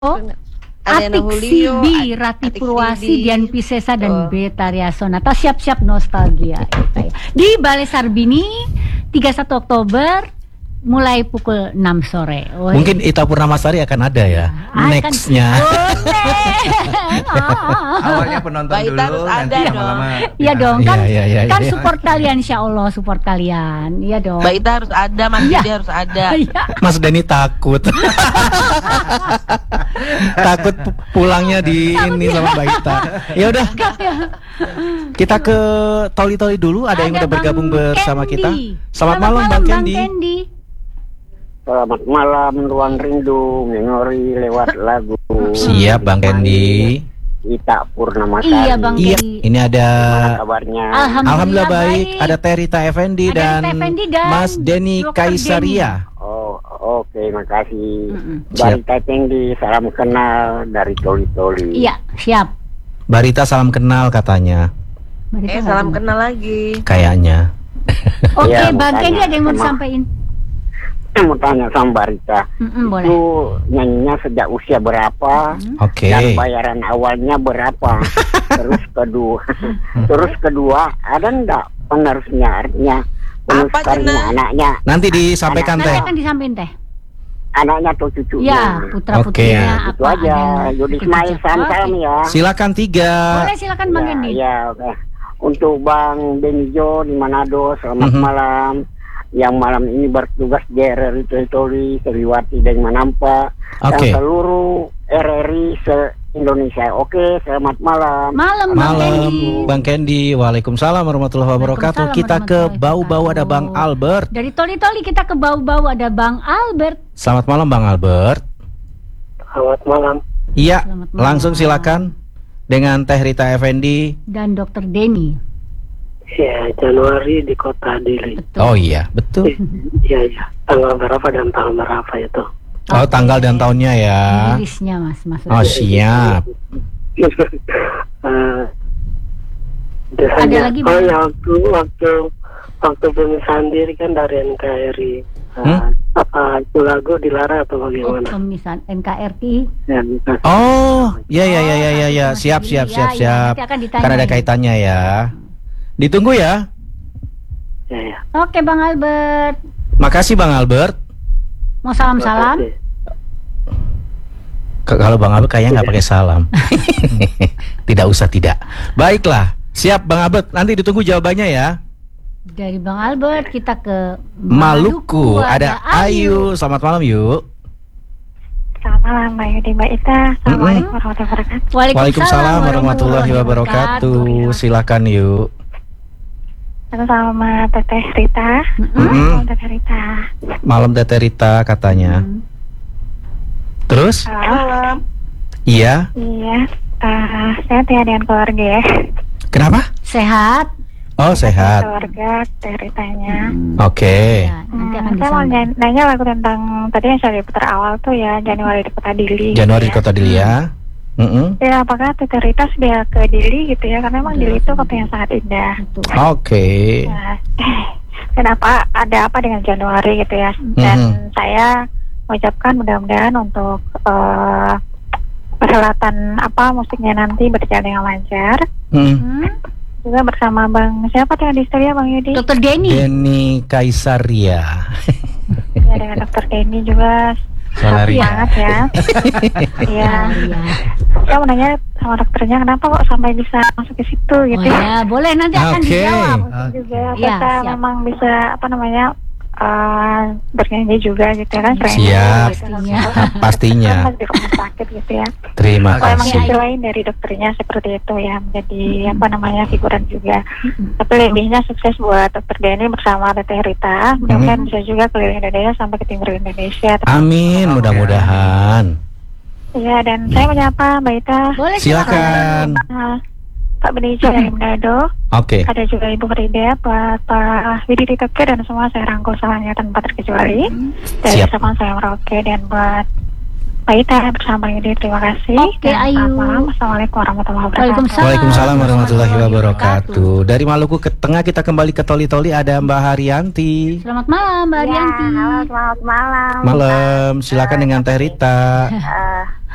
Apik Sibi, Rati Purwasi, Dian Pisesa dan Betaria Sonata. Siap-siap nostalgia di Balai Sarbini 31 Oktober mulai pukul 6 sore. Mungkin Ita Purnamasari akan ada ya nextnya. Awalnya penonton dulu, nanti lama-lama. Iya dong, kan kan support kalian, insya Allah support kalian. Iya dong. Mbak Ita harus ada, Mas Didi harus ada. Mas Denny takut. Takut pulangnya di ini sama Mbak Ita. Ya udah. Kita ke Toli-Toli dulu. Ada yang udah bergabung bersama kita. Selamat malam Bang Kendi. Selamat malam, Ruang Rindu, memori lewat lagu. Siap Bang Kendi. Ita Purnamasari. Iya Bang Kendi. Ini ada. Gimana kabarnya? Alhamdulillah baik. Ada Terita Effendi dan Mas Denny Kaisaria. Oh, oke, makasih. Barita Effendi, salam kenal dari Toli-Toli. Iya, siap. Barita salam kenal katanya. Salam kenal lagi. Kayaknya. Oke, Bang Kendi ada yang mau disampaikan? Mau tanya sama Barita, boleh. Itu nyanyinya sejak usia berapa? Oke. Dan bayaran awalnya berapa? Terus kedua, ada enggak penerusnya, artinya penerusnya anaknya? Nanti disampaikan Teh. Nanti akan disampaikan Teh. Anaknya atau cucunya? Ya, putra-putrinya itu aja. Yudi Ismail salam ya. Silakan 3. Boleh, silakan Bang Kendi. Ya, oke. Untuk Bang Benijo di Manado, selamat malam. Yang malam ini bertugas di RRI Toli, Sriwati dan Manampa, dan seluruh RRI se-Indonesia. Oke, selamat malam. Malam Bang Kendi. Waalaikumsalam warahmatullahi wabarakatuh. Kita ke Bau-Bau ada Bang Albert. Dari Toli-Toli kita ke Bau-Bau ada Bang Albert. Selamat malam Bang Albert. Selamat malam. Iya, langsung silakan dengan Teh Rita Effendi dan Dr. Denny. Ya, Januari di Kota Dili. Oh iya, betul. Iya. Tanggal berapa dan tahun berapa itu? Oh, tanggal dan tahunnya ya. Rilisnya Mas. Oh, siap. Ada lagi Bang? Ya, waktu pemisahan diri kan dari NKRI. Apa itu lagu dilarang atau bagaimana? Pemisahan NKRI. Oh, ya. Siap. Karena ada kaitannya ya. Ditunggu ya. Ya. Oke Bang Albert. Makasih Bang Albert. Mau salam-salam? Kalau Bang Albert kayaknya nggak pakai salam. Tidak usah. Baiklah. Siap Bang Albert. Nanti ditunggu jawabannya ya. Dari Bang Albert kita ke Maluku. Ada Ayu. Selamat malam yuk. Selamat malam Mbak Yudi, Mbak Ita. Assalamualaikum warahmatullahi wabarakatuh. Waalaikumsalam warahmatullahi wabarakatuh. Silakan yuk. Sama Teteh Rita. Malam Teteh Rita. Malam Teteh Rita katanya. Terus? Malam. Iya. Sehat ya dengan keluarga ya. Kenapa? Sehat. Oh sehat. Keluarga Teteh Ritanya. Oke. Saya mau nanya lagu tentang tadi yang saya putar awal tuh ya, Januari di Kota Dili. Januari di Kota Dili ya. Ya, apakah Teteh Rita sudah ke Dili gitu ya? Karena memang Dili itu kota yang sangat indah. Oke. Kenapa ada apa dengan Januari gitu ya? Dan saya mengucapkan mudah-mudahan untuk perhelatan musiknya nanti berjalan dengan lancar. Juga bersama Bang siapa tuh yang di studio Bang Yudi? Dr. Denny Kaisaria. Ya, dengan Dr. Denny juga. Semangat ya. Iya. Saya mau nanya sama dokternya kenapa kok sampai bisa masuk ke situ gitu ya. Boleh nanti akan dijawab. Juga kita memang bisa bernyanyi juga gitu kan. Siap. Kan Pastinya. di rumah sakit gitu ya. Terima kasih. Memang istilahnya dari dokternya seperti itu ya, menjadi figuran juga. Tapi lebihnya sukses buat Dokter Denny bersama Teteh Rita. Mudah-mudahan bisa juga keliling Indonesia sampai ke timur Indonesia. Amin, mudah-mudahan. Iya, dan saya menyapa Mbak Ita. Boleh silakan. Pak Benijo dari Manado. Oke. Ada juga Ibu Frida, Pak Widi Ditoke dan semua saya rangkul salahnya tanpa terkecuali. Dari sama saya Merauke dan buat Mbak Ita bersama Yudi, terima kasih. Oke, Ayu. Assalamualaikum warahmatullahi wabarakatuh. Waalaikumsalam warahmatullahi wabarakatuh. Dari Maluku ke tengah kita kembali ke Toli-Toli ada Mbak Haryanti. Selamat malam Mbak Haryanti. Halo, selamat malam. Malam, silakan dengan Teh Rita.